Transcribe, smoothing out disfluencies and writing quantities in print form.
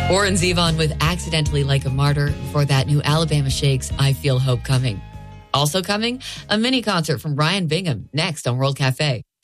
Warren Zevon with Accidentally Like a Martyr. Before that, new Alabama Shakes, I Feel Hope Coming. Also coming, a mini concert from Brian Bingham next on World Cafe.